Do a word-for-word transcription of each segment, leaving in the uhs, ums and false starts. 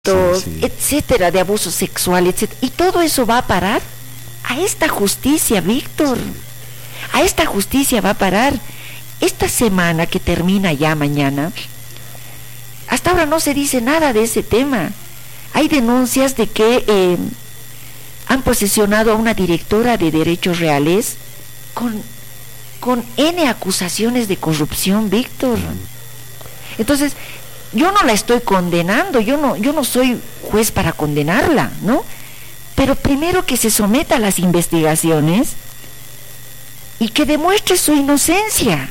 Sí, sí. etcétera, de abuso sexual, etcétera. Y todo eso va a parar a esta justicia, Víctor. Sí. A esta justicia va a parar. Esta semana que termina ya mañana, hasta ahora no se dice nada de ese tema. Hay denuncias de que eh, han posesionado a una directora de derechos reales con, con N acusaciones de corrupción, Víctor. Entonces, yo no la estoy condenando, yo no, yo no soy juez para condenarla, ¿no? Pero primero que se someta a las investigaciones y que demuestre su inocencia.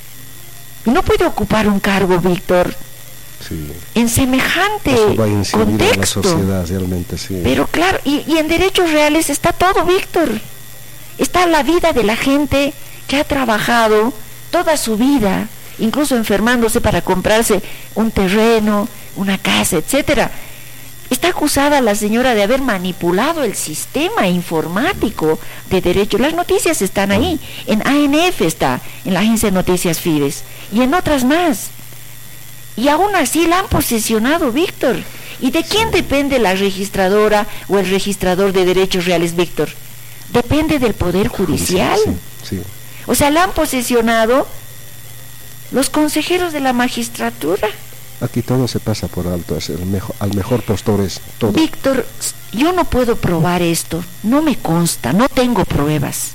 No puede ocupar un cargo, Víctor, sí, en semejante Eso va a incidir contexto. En la sociedad, realmente, sí. Pero claro, y, y en derechos reales está todo, Víctor. Está la vida de la gente que ha trabajado toda su vida, incluso enfermándose para comprarse un terreno, una casa, etcétera. Está acusada la señora de haber manipulado el sistema informático de derechos. Las noticias están ahí, en A N F está, en la agencia de noticias Fides, y en otras más. Y aún así la han posesionado, Víctor. ¿Y de quién depende la registradora o el registrador de derechos reales, Víctor? Depende del Poder Judicial. Sí, sí. O sea, la han posesionado los consejeros de la magistratura. Aquí todo se pasa por alto, es el mejor, al mejor postor es todo. Víctor, yo no puedo probar esto, no me consta, no tengo pruebas.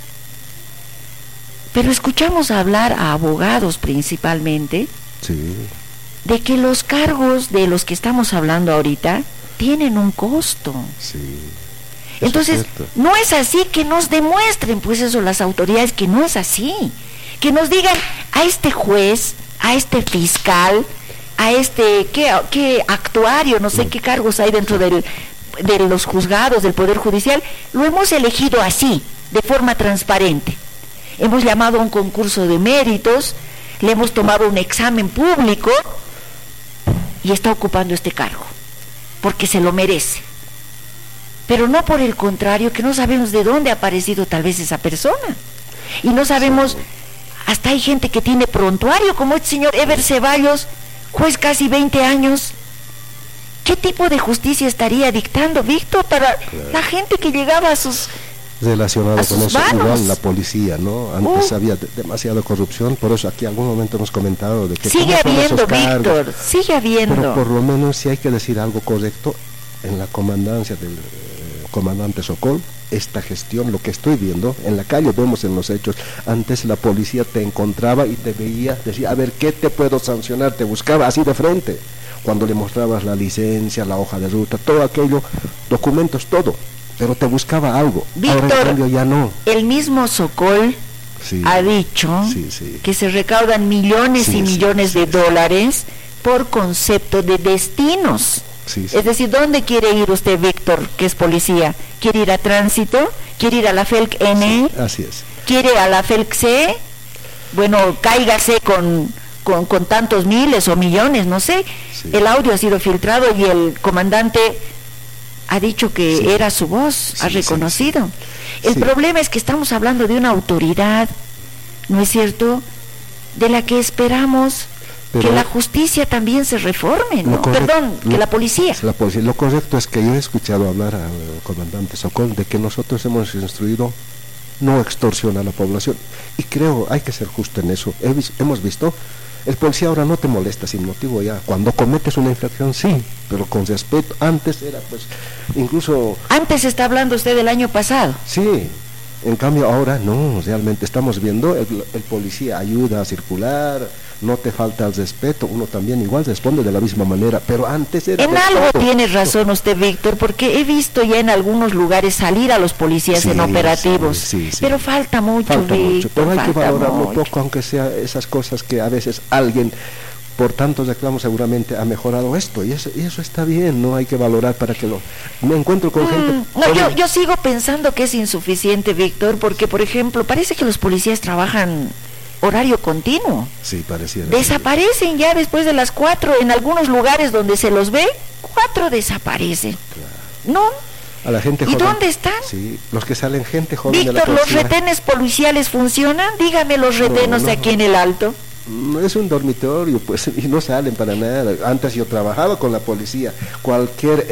Pero escuchamos hablar a abogados principalmente, sí, de que los cargos de los que estamos hablando ahorita tienen un costo. Sí. Entonces, es no es así, que nos demuestren, pues eso, las autoridades, que no es así. Que nos digan a este juez, a este fiscal, a este, ¿qué, qué actuario, no sé qué cargos hay dentro del, de los juzgados, del Poder Judicial, lo hemos elegido así, de forma transparente. Hemos llamado a un concurso de méritos, le hemos tomado un examen público y está ocupando este cargo, porque se lo merece. Pero no por el contrario, que no sabemos de dónde ha aparecido tal vez esa persona. Y no sabemos, hasta hay gente que tiene prontuario, como este señor Eber Ceballos, juez casi veinte años. ¿Qué tipo de justicia estaría dictando, Víctor, para claro. la gente que llegaba a sus relacionado a con sus eso, manos? Igual la policía, ¿no? Antes uh. había de, demasiada corrupción, por eso aquí en algún momento hemos comentado de que sigue habiendo, Víctor, sigue habiendo. Pero por lo menos si hay que decir algo correcto, en la comandancia del eh, comandante Sokol, esta gestión, lo que estoy viendo, en la calle vemos en los hechos, antes la policía te encontraba y te veía, decía, a ver, ¿qué te puedo sancionar? Te buscaba así de frente, cuando le mostrabas la licencia, la hoja de ruta, todo aquello, documentos, todo, pero te buscaba algo. Víctor, ahora en cambio ya no. El mismo Sokol sí, ha dicho sí, sí. que se recaudan millones sí, y millones sí, de sí, dólares sí. por concepto de destinos. Sí, sí. Es decir, ¿dónde quiere ir usted, Víctor, que es policía? ¿Quiere ir a tránsito? ¿Quiere ir a la FELC N? Sí, así es. ¿Quiere a la FELC C? Bueno, cáigase con, con, con tantos miles o millones, no sé. Sí. El audio ha sido filtrado y el comandante ha dicho que sí. era su voz, sí, ha reconocido. Sí, sí. El sí. problema es que estamos hablando de una autoridad, ¿no es cierto?, de la que esperamos Pero que la justicia también se reforme, ¿no? Correcto, Perdón, que lo, la policía. la policía. Lo correcto es que yo he escuchado hablar al comandante Sokol de que nosotros hemos instruido no extorsionar a la población. Y creo, hay que ser justo en eso. He, hemos visto, el policía ahora no te molesta sin motivo ya. Cuando cometes una infracción, sí, pero con respeto. Antes era, pues, incluso... Antes está hablando usted del año pasado. Sí. En cambio ahora no, realmente estamos viendo, el, el policía ayuda a circular, no te falta el respeto, uno también igual responde de la misma manera, pero antes era... En algo todo. Tiene razón usted, Víctor, porque he visto ya en algunos lugares salir a los policías sí, en operativos, sí, sí, sí. pero falta mucho, falta Víctor, mucho, pero hay falta que valorarlo mucho. poco, aunque sea esas cosas que a veces alguien... por tantos reclamos seguramente ha mejorado esto y eso, y eso está bien, no hay que valorar para que lo... Me encuentro con mm, gente... No, yo, yo sigo pensando que es insuficiente, Víctor, porque por ejemplo parece que los policías trabajan horario continuo. Sí, pareciera. Desaparecen ya después de las cuatro, en algunos lugares donde se los ve, cuatro desaparecen. Claro. ¿No? A la gente ¿Y joven, dónde están? Sí, los que salen gente joven Víctor, de la ¿los retenes policiales funcionan? Dígame los retenos no, no, aquí en el Alto. No es un dormitorio, pues, y no salen para nada. Antes yo trabajaba con la policía, cualquier